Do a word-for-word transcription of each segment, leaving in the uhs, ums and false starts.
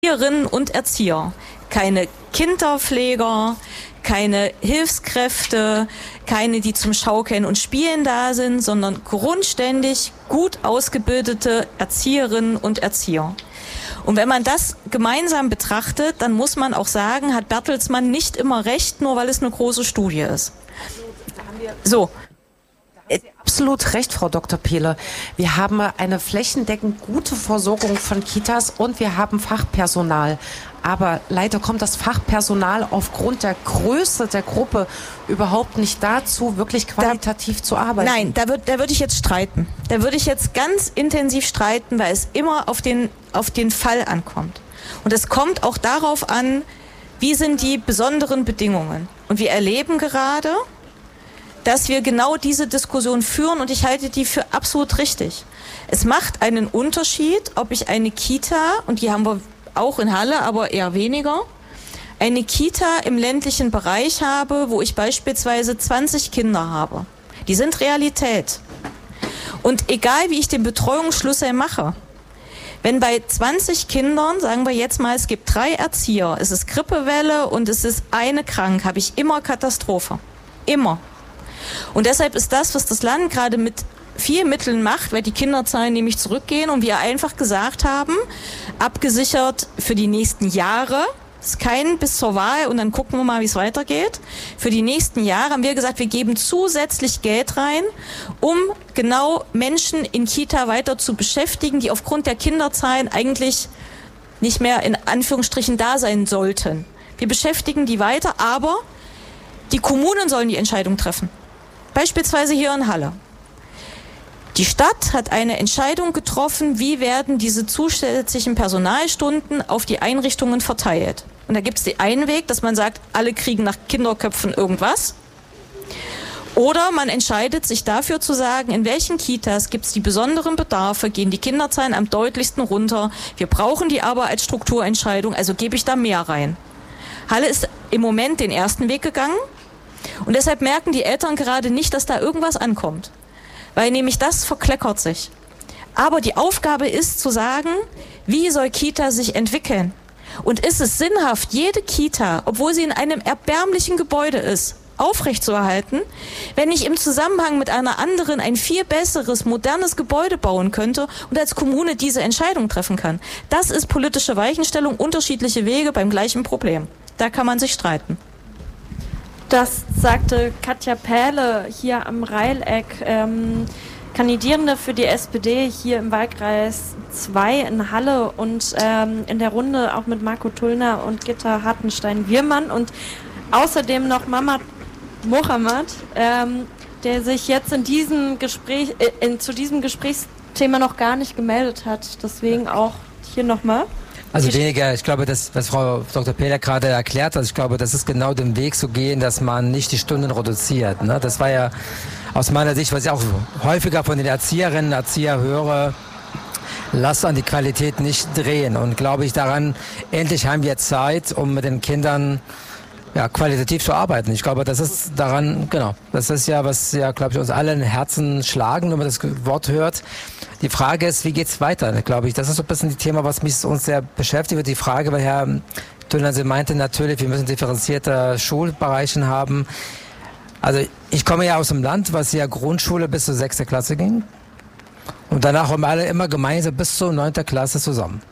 Erzieherinnen und Erzieher, keine Kinderpfleger, keine Hilfskräfte, keine, die zum Schaukeln und Spielen da sind, sondern grundständig gut ausgebildete Erzieherinnen und Erzieher. Und wenn man das gemeinsam betrachtet, dann muss man auch sagen, hat Bertelsmann nicht immer recht, nur weil es eine große Studie ist. So. Absolut recht, Frau Doktor Pehle. Wir haben eine flächendeckend gute Versorgung von Kitas und wir haben Fachpersonal. Aber leider kommt das Fachpersonal aufgrund der Größe der Gruppe überhaupt nicht dazu, wirklich qualitativ da, zu arbeiten. Nein, da würde da würd ich jetzt streiten. Da würde ich jetzt ganz intensiv streiten, weil es immer auf den, auf den Fall ankommt. Und es kommt auch darauf an, wie sind die besonderen Bedingungen. Und wir erleben gerade, dass wir genau diese Diskussion führen und ich halte die für absolut richtig. Es macht einen Unterschied, ob ich eine Kita, und die haben wir auch in Halle, aber eher weniger, eine Kita im ländlichen Bereich habe, wo ich beispielsweise zwanzig Kinder habe. Die sind Realität. Und egal wie ich den Betreuungsschlüssel mache, wenn bei zwanzig Kindern, sagen wir jetzt mal, es gibt drei Erzieher, es ist Grippewelle und es ist eine krank, habe ich immer Katastrophe. Immer. Und deshalb ist das, was das Land gerade mit vielen Mitteln macht, weil die Kinderzahlen nämlich zurückgehen und wir einfach gesagt haben, abgesichert für die nächsten Jahre, ist kein bis zur Wahl und dann gucken wir mal, wie es weitergeht. Für die nächsten Jahre haben wir gesagt, wir geben zusätzlich Geld rein, um genau Menschen in Kita weiter zu beschäftigen, die aufgrund der Kinderzahlen eigentlich nicht mehr in Anführungsstrichen da sein sollten. Wir beschäftigen die weiter, aber die Kommunen sollen die Entscheidung treffen. Beispielsweise hier in Halle. Die Stadt hat eine Entscheidung getroffen, wie werden diese zusätzlichen Personalstunden auf die Einrichtungen verteilt. Und da gibt es den einen Weg, dass man sagt, alle kriegen nach Kinderköpfen irgendwas. Oder man entscheidet sich dafür zu sagen, in welchen Kitas gibt es die besonderen Bedarfe, gehen die Kinderzahlen am deutlichsten runter. Wir brauchen die aber als Strukturentscheidung, also gebe ich da mehr rein. Halle ist im Moment den ersten Weg gegangen. Und deshalb merken die Eltern gerade nicht, dass da irgendwas ankommt. Weil nämlich das verkleckert sich. Aber die Aufgabe ist zu sagen, wie soll Kita sich entwickeln? Und ist es sinnhaft, jede Kita, obwohl sie in einem erbärmlichen Gebäude ist, aufrechtzuerhalten, wenn ich im Zusammenhang mit einer anderen ein viel besseres, modernes Gebäude bauen könnte und als Kommune diese Entscheidung treffen kann? Das ist politische Weichenstellung, unterschiedliche Wege beim gleichen Problem. Da kann man sich streiten. Das sagte Katja Pähle hier am Reileck, ähm, Kandidierende für die S P D hier im Wahlkreis zwei in Halle und ähm, in der Runde auch mit Marco Tullner und Gitta Hartenstein-Wirmann und außerdem noch Mamat Mohammed, ähm, der sich jetzt in diesem Gespräch, äh, in, zu diesem Gesprächsthema noch gar nicht gemeldet hat. Deswegen auch hier nochmal. Also weniger, ich glaube, das, was Frau Doktor Pehle gerade erklärt hat, ich glaube, das ist genau den Weg zu gehen, dass man nicht die Stunden reduziert. Ne? Das war ja aus meiner Sicht, was ich auch häufiger von den Erzieherinnen und Erziehern höre, lass an die Qualität nicht drehen. Und glaube ich daran, endlich haben wir Zeit, um mit den Kindern ja, qualitativ zu arbeiten. Ich glaube, das ist daran, genau, das ist ja, was ja, glaube ich, uns alle in Herzen schlagen, wenn man das Wort hört. Die Frage ist, wie geht's weiter, glaube ich. Das ist so ein bisschen die Thema, was mich uns sehr beschäftigt. Die Frage, weil Herr Tullner, Sie meinte natürlich, wir müssen differenzierte Schulbereiche haben. Also ich komme ja aus dem Land, was ja Grundschule bis zur sechste Klasse ging. Und danach haben alle immer gemeinsam bis zur neunte Klasse zusammen.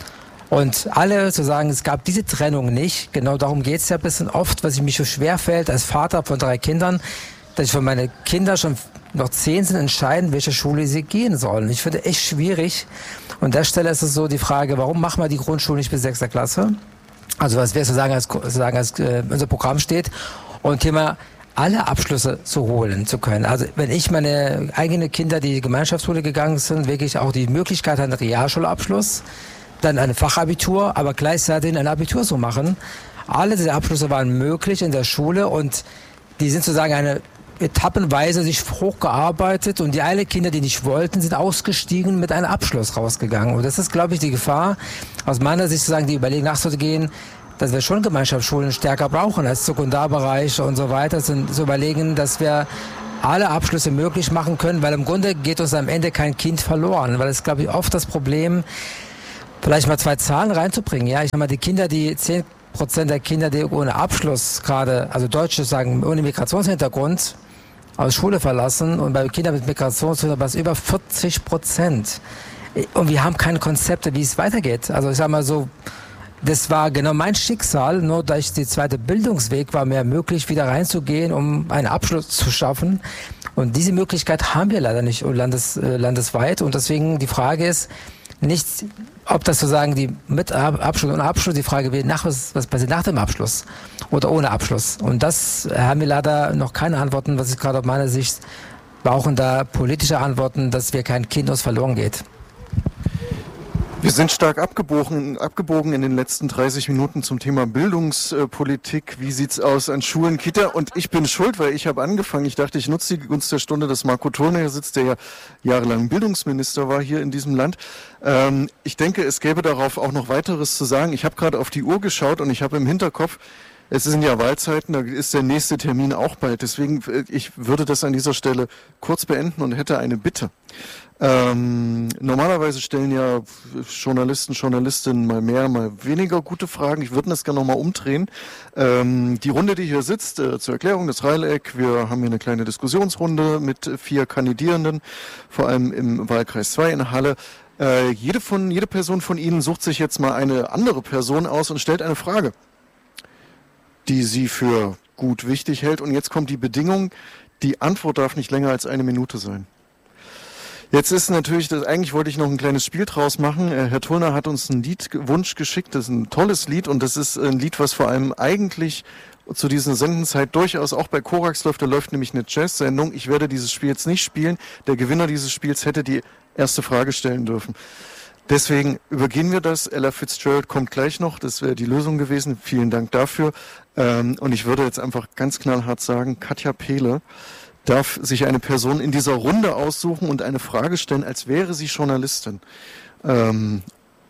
Und alle zu sagen, es gab diese Trennung nicht, genau darum geht's ja ein bisschen oft, was ich mich so schwer fällt als Vater von drei Kindern, dass ich für meine Kinder schon noch zehn sind, entscheiden, welche Schule sie gehen sollen. Ich finde echt schwierig. Und an der Stelle ist es so die Frage, warum machen wir die Grundschule nicht bis sechste Klasse? Also was wir so sagen, als, sagen, als äh, unser Programm steht. Und Thema, alle Abschlüsse zu holen zu können. Also wenn ich meine eigenen Kinder, die Gemeinschaftsschule gegangen sind, wirklich auch die Möglichkeit einen Realschulabschluss, dann ein Fachabitur, aber gleichzeitig ein Abitur zu machen. Alle diese Abschlüsse waren möglich in der Schule und die sind sozusagen eine etappenweise sich hochgearbeitet und die alle Kinder, die nicht wollten, sind ausgestiegen mit einem Abschluss rausgegangen. Und das ist, glaube ich, die Gefahr, aus meiner Sicht sozusagen die Überlegung nachzugehen, dass wir schon Gemeinschaftsschulen stärker brauchen als Sekundarbereich und so weiter, sind zu überlegen, dass wir alle Abschlüsse möglich machen können, weil im Grunde geht uns am Ende kein Kind verloren, weil es, glaube ich, oft das Problem, vielleicht mal zwei Zahlen reinzubringen. Ja, ich sag mal, die Kinder, die zehn Prozent der Kinder, die ohne Abschluss gerade, also Deutsche sagen, ohne Migrationshintergrund aus Schule verlassen, und bei Kindern mit Migrationshintergrund war es über vierzig Prozent. Und wir haben keine Konzepte, wie es weitergeht. Also ich sag mal so, das war genau mein Schicksal, nur durch die zweite Bildungsweg war mir möglich, wieder reinzugehen, um einen Abschluss zu schaffen. Und diese Möglichkeit haben wir leider nicht landes, äh, landesweit. Und deswegen die Frage ist nicht, ob das sozusagen die mit Abschluss und Abschluss, die Frage wäre, nach, was, was passiert nach dem Abschluss oder ohne Abschluss. Und das haben wir leider noch keine Antworten, was ich gerade aus meiner Sicht brauchen da politische Antworten, dass wir kein Kind uns verloren geht. Wir sind stark abgebogen, abgebogen in den letzten dreißig Minuten zum Thema Bildungspolitik. Wie sieht's aus an Schulen, Kita? Und ich bin schuld, weil ich habe angefangen. Ich dachte, ich nutze die Gunst der Stunde, dass Marco Thurner hier sitzt, der ja jahrelang Bildungsminister war hier in diesem Land. Ähm, ich denke, es gäbe darauf auch noch weiteres zu sagen. Ich habe gerade auf die Uhr geschaut und ich habe im Hinterkopf, es sind ja Wahlzeiten, da ist der nächste Termin auch bald. Deswegen, ich würde das an dieser Stelle kurz beenden und hätte eine Bitte. Ähm, normalerweise stellen ja Journalisten, Journalistinnen mal mehr, mal weniger gute Fragen. Ich würde das gerne nochmal umdrehen. Ähm, die Runde, die hier sitzt, äh, zur Erklärung, das Reileck, wir haben hier eine kleine Diskussionsrunde mit vier Kandidierenden, vor allem im Wahlkreis zwei in Halle. Äh, jede von, jede Person von Ihnen sucht sich jetzt mal eine andere Person aus und stellt eine Frage, die sie für gut wichtig hält. Und jetzt kommt die Bedingung, die Antwort darf nicht länger als eine Minute sein. Jetzt ist natürlich, das, eigentlich wollte ich noch ein kleines Spiel draus machen. Äh, Herr Thurner hat uns einen Liedwunsch geschickt. Das ist ein tolles Lied und das ist ein Lied, was vor allem eigentlich zu dieser Sendenzeit durchaus auch bei Korax läuft. Da läuft nämlich eine Jazz-Sendung. Ich werde dieses Spiel jetzt nicht spielen. Der Gewinner dieses Spiels hätte die erste Frage stellen dürfen. Deswegen übergehen wir das. Ella Fitzgerald kommt gleich noch. Das wäre die Lösung gewesen. Vielen Dank dafür. Ähm, und ich würde jetzt einfach ganz knallhart sagen, Katja Pehle darf sich eine Person in dieser Runde aussuchen und eine Frage stellen, als wäre sie Journalistin. Ähm,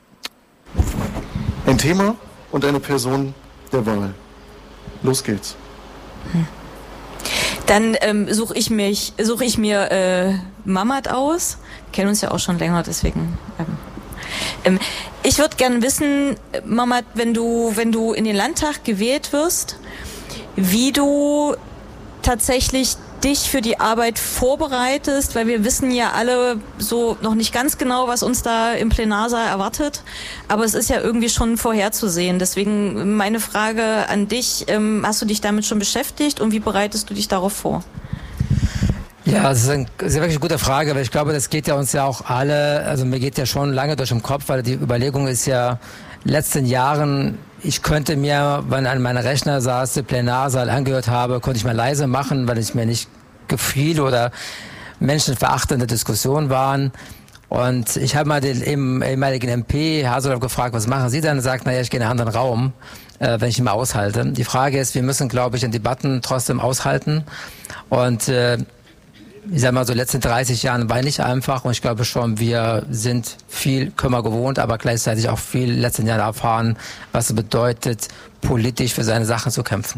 ein Thema und eine Person der Wahl. Los geht's. Hm. Dann ähm, suche ich mich, suche ich mir äh, Mamat aus. Wir kennen uns ja auch schon länger, deswegen. Ähm, ähm, ich würde gerne wissen, Mamat, wenn du, wenn du in den Landtag gewählt wirst, wie du tatsächlich dich für die Arbeit vorbereitest, weil wir wissen ja alle so noch nicht ganz genau, was uns da im Plenarsaal erwartet, aber es ist ja irgendwie schon vorherzusehen. Deswegen meine Frage an dich, ähm, hast du dich damit schon beschäftigt und wie bereitest du dich darauf vor? Ja, das ist, ein, das ist wirklich eine gute Frage, weil ich glaube, das geht ja uns ja auch alle, also mir geht ja schon lange durch den Kopf, weil die Überlegung ist ja, in den letzten Jahren, ich könnte mir, wenn an meinem Rechner saß, den Plenarsaal angehört habe, konnte ich mal leise machen, weil ich mir nicht gefiel oder menschenverachtende Diskussionen waren. Und ich habe mal den ehemaligen M P Haseloff gefragt, was machen Sie dann? Er sagt, naja, ich gehe in einen anderen Raum, äh, wenn ich ihn mal aushalte. Die Frage ist, wir müssen, glaube ich, in Debatten trotzdem aushalten. Und äh, ich sag mal, so letzten dreißig Jahren war nicht einfach und ich glaube schon, wir sind viel Kümmer gewohnt, aber gleichzeitig auch viel in den letzten Jahren erfahren, was es bedeutet, politisch für seine Sachen zu kämpfen.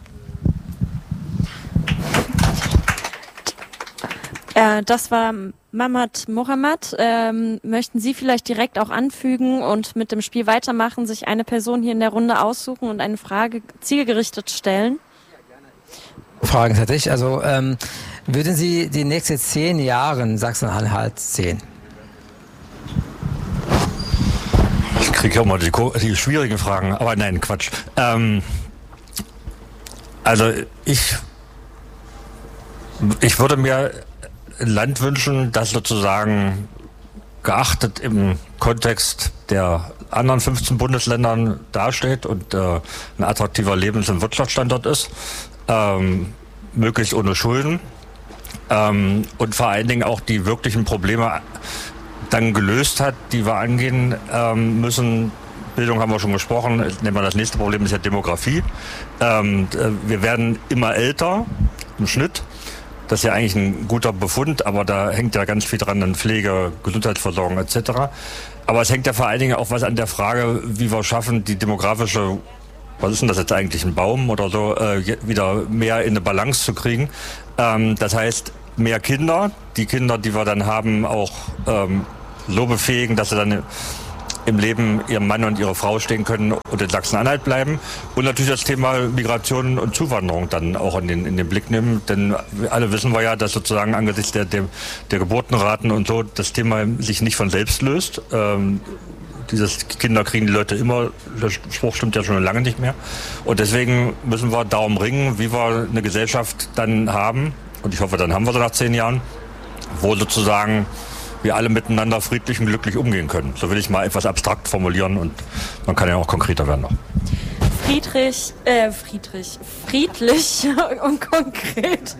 Äh, das war Mamat Mohammed. Ähm, möchten Sie vielleicht direkt auch anfügen und mit dem Spiel weitermachen, sich eine Person hier in der Runde aussuchen und eine Frage zielgerichtet stellen? Fragen hätte ich. Also ähm, würden Sie die nächsten zehn Jahre in Sachsen-Anhalt sehen? Ich kriege ja auch mal die, die schwierigen Fragen, aber nein, Quatsch. Ähm, also ich, ich würde mir ein Land wünschen, das sozusagen geachtet im Kontext der anderen fünfzehn Bundesländern dasteht und äh, ein attraktiver Lebens- und Wirtschaftsstandort ist. Ähm, möglichst ohne Schulden ähm, und vor allen Dingen auch die wirklichen Probleme dann gelöst hat, die wir angehen ähm, müssen. Bildung haben wir schon gesprochen, nehmen wir das nächste Problem, ist ja Demografie. Ähm, wir werden immer älter im Schnitt. Das ist ja eigentlich ein guter Befund, aber da hängt ja ganz viel dran an Pflege, Gesundheitsversorgung et cetera. Aber es hängt ja vor allen Dingen auch was an der Frage, wie wir schaffen, die demografische, was ist denn das jetzt eigentlich, ein Baum oder so, äh, wieder mehr in eine Balance zu kriegen. Ähm, das heißt, mehr Kinder, die Kinder, die wir dann haben, auch ähm, so befähigen, dass sie dann im Leben ihrem Mann und ihrer Frau stehen können und in Sachsen-Anhalt bleiben. Und natürlich das Thema Migration und Zuwanderung dann auch in den, in den Blick nehmen. Denn alle wissen wir ja, dass sozusagen angesichts der, der, der Geburtenraten und so das Thema sich nicht von selbst löst. Ähm, dieses Kinder kriegen die Leute immer, der Spruch stimmt ja schon lange nicht mehr. Und deswegen müssen wir darum ringen, wie wir eine Gesellschaft dann haben. Und ich hoffe, dann haben wir sie nach zehn Jahren, wo sozusagen wir alle miteinander friedlich und glücklich umgehen können. So will ich mal etwas abstrakt formulieren und man kann ja auch konkreter werden noch. Friedrich, äh, Friedrich, friedlich und konkret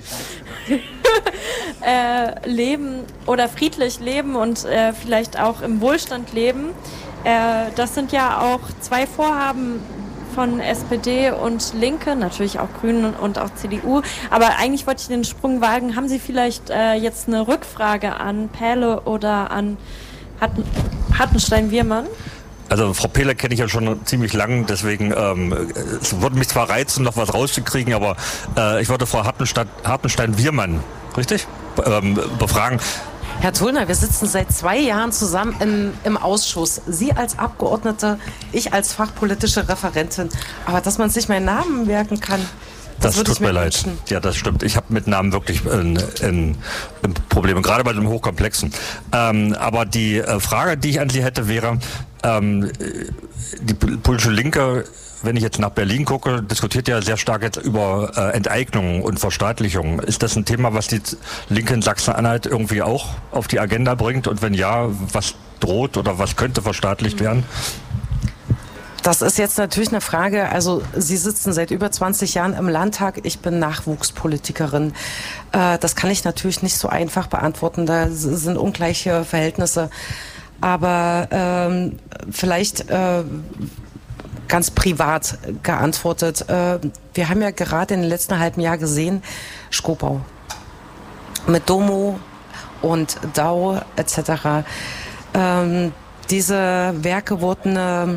äh, leben oder friedlich leben und äh, vielleicht auch im Wohlstand leben. Äh, das sind ja auch zwei Vorhaben von S P D und Linke, natürlich auch Grünen und auch C D U. Aber eigentlich wollte ich den Sprung wagen. Haben Sie vielleicht äh, jetzt eine Rückfrage an Pähle oder an Hatten, Hartenstein-Wirmann? Also Frau Pehle kenne ich ja schon ziemlich lang, deswegen ähm, es würde mich zwar reizen, noch was rauszukriegen, aber äh, ich würde Frau Hartenstein, Hartenstein-Wirmann, richtig, ähm, befragen. Herr Tullner, wir sitzen seit zwei Jahren zusammen im, im Ausschuss. Sie als Abgeordnete, ich als fachpolitische Referentin. Aber dass man sich meinen Namen merken kann, das, das tut mir, mir leid. Wünschen. Ja, das stimmt. Ich habe mit Namen wirklich ein, ein, ein Problem, gerade bei dem Hochkomplexen. Ähm, aber die äh, Frage, die ich an Sie hätte, wäre, ähm, die politische Linke, wenn ich jetzt nach Berlin gucke, diskutiert ja sehr stark jetzt über äh, Enteignung und Verstaatlichung. Ist das ein Thema, was die Linke in Sachsen-Anhalt irgendwie auch auf die Agenda bringt? Und wenn ja, was droht oder was könnte verstaatlicht werden? Das ist jetzt natürlich eine Frage, also Sie sitzen seit über zwanzig Jahren im Landtag, ich bin Nachwuchspolitikerin. Äh, das kann ich natürlich nicht so einfach beantworten, da sind ungleiche Verhältnisse. Aber ähm, vielleicht äh, ganz privat geantwortet. Äh, wir haben ja gerade in den letzten halben Jahr gesehen, Schkopau mit Domo und D A U et cetera. Ähm, diese Werke wurden äh,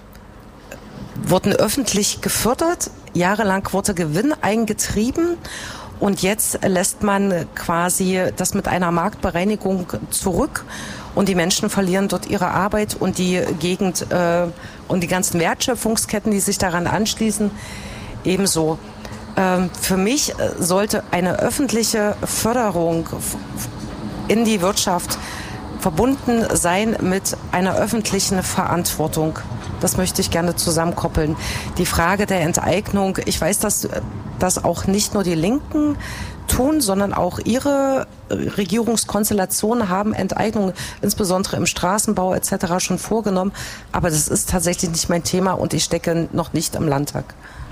wurden öffentlich gefördert, jahrelang wurde Gewinn eingetrieben und jetzt lässt man quasi das mit einer Marktbereinigung zurück und die Menschen verlieren dort ihre Arbeit und die Gegend äh, und die ganzen Wertschöpfungsketten, die sich daran anschließen, ebenso. Ähm, für mich sollte eine öffentliche Förderung in die Wirtschaft verbunden sein mit einer öffentlichen Verantwortung. Das möchte ich gerne zusammenkoppeln. Die Frage der Enteignung, ich weiß, dass das auch nicht nur die Linken tun, sondern auch ihre Regierungskonstellationen haben Enteignungen, insbesondere im Straßenbau et cetera schon vorgenommen. Aber das ist tatsächlich nicht mein Thema und ich stecke noch nicht im Landtag.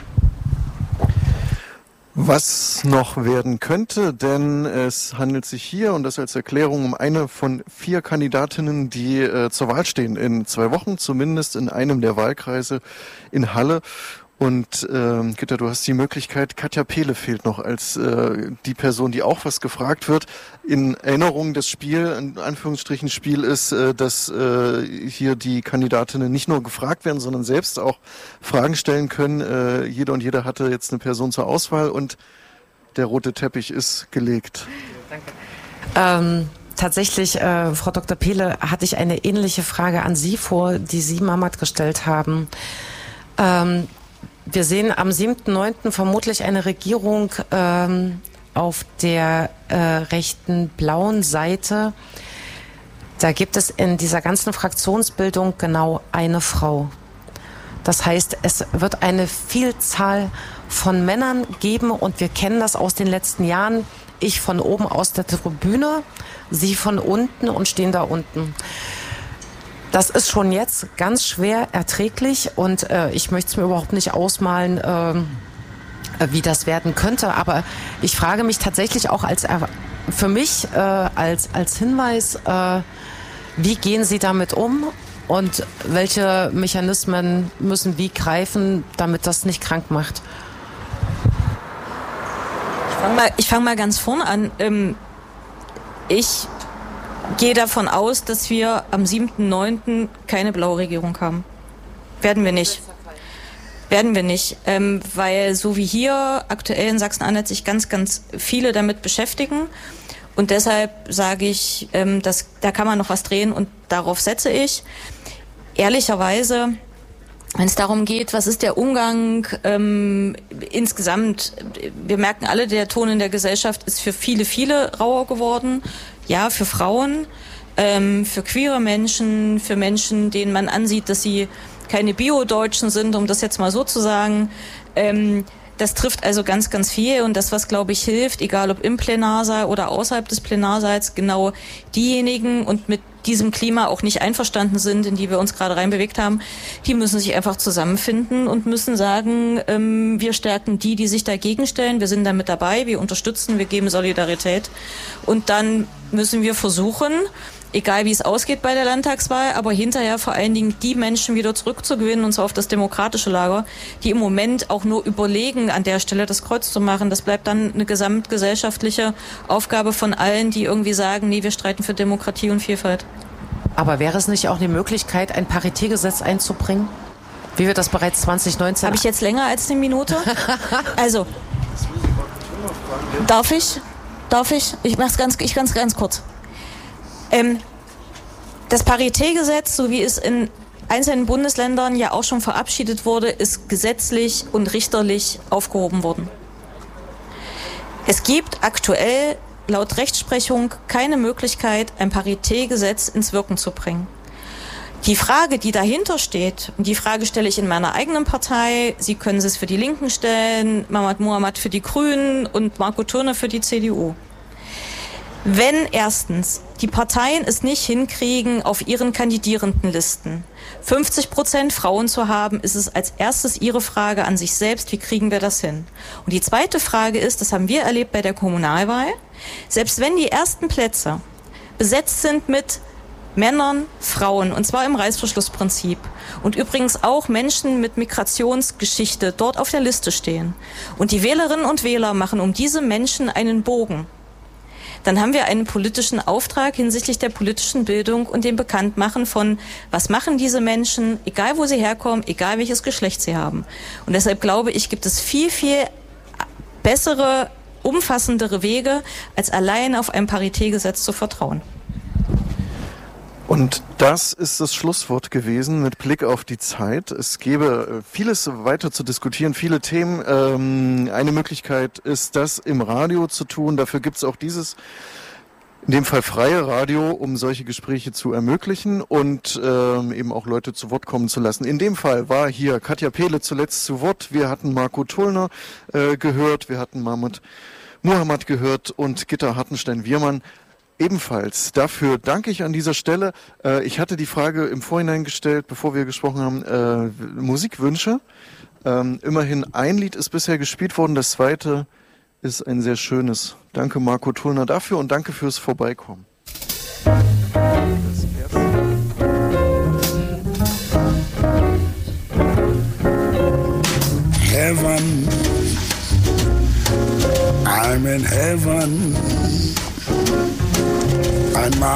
Was noch werden könnte, denn es handelt sich hier, und das als Erklärung, um eine von vier Kandidatinnen, die äh, zur Wahl stehen, in zwei Wochen zumindest in einem der Wahlkreise in Halle. Und äh, Gitta, du hast die Möglichkeit, Katja Pehle fehlt noch als äh, die Person, die auch was gefragt wird. In Erinnerung, das Spiel, in Anführungsstrichen Spiel ist, äh, dass äh, hier die Kandidatinnen nicht nur gefragt werden, sondern selbst auch Fragen stellen können. Äh, jeder und jeder hatte jetzt eine Person zur Auswahl und der rote Teppich ist gelegt. Danke. Ähm Tatsächlich, äh, Frau Doktor Pehle, hatte ich eine ähnliche Frage an Sie vor, die Sie Mamat gestellt haben. Ähm, Wir sehen am siebten neunten vermutlich eine Regierung ähm, auf der äh, rechten blauen Seite. Da gibt es in dieser ganzen Fraktionsbildung genau eine Frau. Das heißt, es wird eine Vielzahl von Männern geben und wir kennen das aus den letzten Jahren. Ich von oben aus der Tribüne, Sie von unten und stehen da unten. Das ist schon jetzt ganz schwer erträglich und äh, ich möchte es mir überhaupt nicht ausmalen, äh, wie das werden könnte. Aber ich frage mich tatsächlich auch als für mich äh, als, als Hinweis, äh, wie gehen Sie damit um und welche Mechanismen müssen wie greifen, damit das nicht krank macht? Ich fange mal, ich fang mal ganz vorne an. Ähm, ich gehe davon aus, dass wir am siebten neunten keine blaue Regierung haben. Werden wir nicht. Werden wir nicht. Ähm, weil so wie hier aktuell in Sachsen-Anhalt sich ganz, ganz viele damit beschäftigen. Und deshalb sage ich, ähm, dass, da kann man noch was drehen und darauf setze ich. ehrlicherweise, wenn es darum geht, was ist der Umgang ähm, insgesamt, wir merken alle, der Ton in der Gesellschaft ist für viele, viele rauer geworden. Ja, für Frauen, ähm, für queere Menschen, für Menschen, denen man ansieht, dass sie keine Bio-Deutschen sind, um das jetzt mal so zu sagen. Ähm, das trifft also ganz, ganz viel. Und das, was, glaube ich, hilft, egal ob im Plenarsaal oder außerhalb des Plenarsaals, genau diejenigen und mit diesem Klima auch nicht einverstanden sind, in die wir uns gerade reinbewegt haben, die müssen sich einfach zusammenfinden und müssen sagen, ähm, wir stärken die, die sich dagegen stellen, wir sind da mit dabei, wir unterstützen, wir geben Solidarität und dann müssen wir versuchen, egal wie es ausgeht bei der Landtagswahl, aber hinterher vor allen Dingen die Menschen wieder zurückzugewinnen, und zwar auf das demokratische Lager, die im Moment auch nur überlegen, an der Stelle das Kreuz zu machen. Das bleibt dann eine gesamtgesellschaftliche Aufgabe von allen, die irgendwie sagen, nee, wir streiten für Demokratie und Vielfalt. Aber wäre es nicht auch eine Möglichkeit, ein Paritätgesetz einzubringen? Wie wir das bereits zwanzig neunzehn... Habe ich jetzt länger als eine Minute? Also, darf ich? Darf ich? Ich mache es ganz, ich ganz, ganz kurz. Ähm, das Paritätgesetz, so wie es in einzelnen Bundesländern ja auch schon verabschiedet wurde, ist gesetzlich und richterlich aufgehoben worden. Es gibt aktuell laut Rechtsprechung keine Möglichkeit, ein Paritätgesetz ins Wirken zu bringen. Die Frage, die dahinter steht, und die Frage stelle ich in meiner eigenen Partei, Sie können es für die Linken stellen, Mahmoud Mohamad für die Grünen und Marco Thurner für die C D U. Wenn erstens die Parteien es nicht hinkriegen, auf ihren Kandidierendenlisten fünfzig Prozent Frauen zu haben, ist es als erstes ihre Frage an sich selbst, wie kriegen wir das hin? Und die zweite Frage ist, das haben wir erlebt bei der Kommunalwahl, selbst wenn die ersten Plätze besetzt sind mit Männern, Frauen, und zwar im Reißverschlussprinzip, und übrigens auch Menschen mit Migrationsgeschichte dort auf der Liste stehen, und die Wählerinnen und Wähler machen um diese Menschen einen Bogen, dann haben wir einen politischen Auftrag hinsichtlich der politischen Bildung und dem Bekanntmachen von, was machen diese Menschen, egal wo sie herkommen, egal welches Geschlecht sie haben. Und deshalb glaube ich, gibt es viel, viel bessere, umfassendere Wege, als allein auf ein Paritätgesetz zu vertrauen. Und das ist das Schlusswort gewesen mit Blick auf die Zeit. Es gäbe vieles weiter zu diskutieren, viele Themen. Ähm, eine Möglichkeit ist, das im Radio zu tun. Dafür gibt es auch dieses, in dem Fall freie Radio, um solche Gespräche zu ermöglichen und ähm, eben auch Leute zu Wort kommen zu lassen. In dem Fall war hier Katja Pehle zuletzt zu Wort. Wir hatten Marco Thurner äh, gehört, wir hatten Mahmoud Mohamad gehört und Gitta Hartenstein-Wiermann ebenfalls. Dafür danke ich an dieser Stelle. Äh, ich hatte die Frage im Vorhinein gestellt, bevor wir gesprochen haben, äh, Musikwünsche. Ähm, immerhin ein Lied ist bisher gespielt worden, das zweite ist ein sehr schönes. Danke Marco Thurner dafür und danke fürs Vorbeikommen. Heaven, I'm in heaven. And my